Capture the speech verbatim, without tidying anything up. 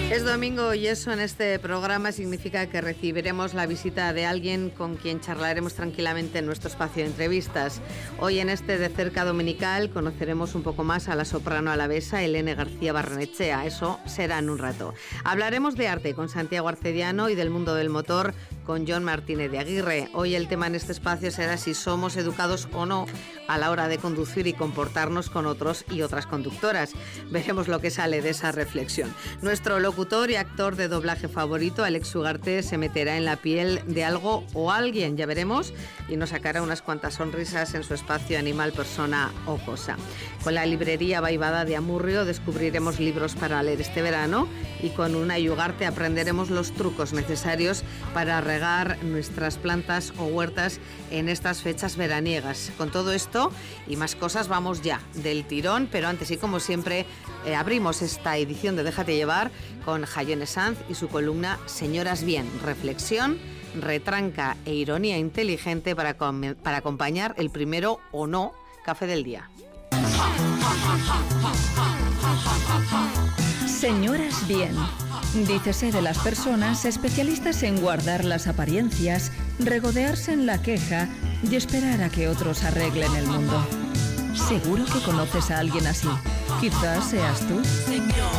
Es domingo y eso en este programa significa que recibiremos la visita de alguien con quien charlaremos tranquilamente en nuestro espacio de entrevistas. Hoy en este De Cerca Dominical conoceremos un poco más a la soprano alavesa Helene García Barrenechea. Eso será en un rato. Hablaremos de arte con Santiago Arcediano y del mundo del motor con Jon Martínez de Aguirre. Hoy el tema en este espacio será si somos educados o no a la hora de conducir y comportarnos con otros y otras conductoras. Veremos lo que sale de esa reflexión. Nuestro locutor y actor de doblaje favorito, Alex Ugarte, se meterá en la piel de algo o alguien, ya veremos, y nos sacará unas cuantas sonrisas en su espacio animal, persona o cosa. Con la librería Vaivada de Amurrio descubriremos libros para leer este verano y con una Ugarte aprenderemos los trucos necesarios para regar nuestras plantas o huertas en estas fechas veraniegas. Con todo esto y más cosas vamos ya del tirón, pero antes y como siempre eh, abrimos esta edición de Déjate Llevar con Jayone Sanz y su columna Señoras Bien, reflexión, retranca e ironía inteligente para, para acompañar el primero o no café del día. Señoras Bien. Dícese de las personas especialistas en guardar las apariencias, regodearse en la queja y esperar a que otros arreglen el mundo. Seguro que conoces a alguien así. Quizás seas tú.